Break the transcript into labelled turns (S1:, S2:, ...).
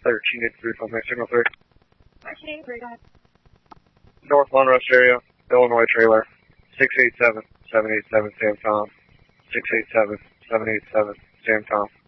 S1: 1383 from signal 3.
S2: 1383, go ahead.
S1: North Monroe area, Illinois trailer, 687-787 Sam Tom. 687-787 Sam Tom.